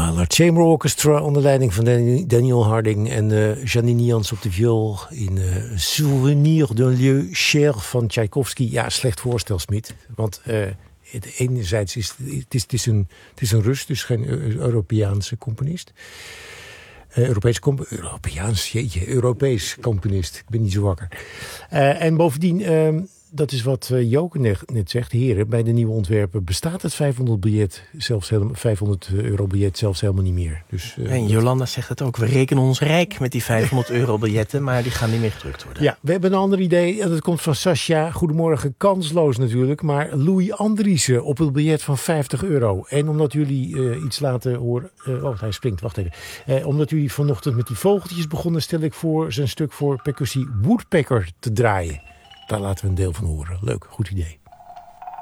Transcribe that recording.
La Chamber Orchestra onder leiding van Daniel Harding en Janine Jans op de viool in Souvenir d'un lieu cher van Tchaikovsky. Ja, slecht voorstel, Smit. Want enerzijds is het is een Rus, dus geen Europeaanse componist. Europees componist. Ik ben niet zo wakker. En bovendien, dat is wat Joke net zegt. Heren, bij de nieuwe ontwerpen bestaat het 500 euro biljet zelfs helemaal niet meer. Dus, en Jolanda zegt het ook. We rekenen ons rijk met die 500 euro biljetten, maar die gaan niet meer gedrukt worden. Ja, we hebben een ander idee. Dat komt van Sascha. Goedemorgen, kansloos natuurlijk. Maar Louis Andriessen op het biljet van 50 euro. En omdat jullie iets laten horen... hij springt, wacht even. Omdat jullie vanochtend met die vogeltjes begonnen... stel ik voor zijn stuk voor percussie Woodpecker te draaien. Daar laten we een deel van horen. Leuk, goed idee.